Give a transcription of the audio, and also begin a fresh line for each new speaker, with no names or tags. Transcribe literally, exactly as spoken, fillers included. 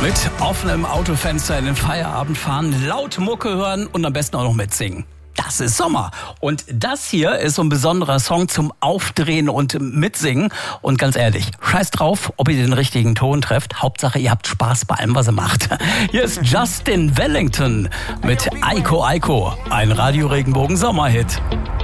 Mit offenem Autofenster in den Feierabend fahren, laut Mucke hören und am besten auch noch mitsingen. Das ist Sommer. Und das hier ist so ein besonderer Song zum Aufdrehen und Mitsingen. Und ganz ehrlich, scheiß drauf, ob ihr den richtigen Ton trefft. Hauptsache, ihr habt Spaß bei allem, was ihr macht. Hier ist Justin Wellington mit Eiko Eiko, ein Radio Regenbogen Sommerhit.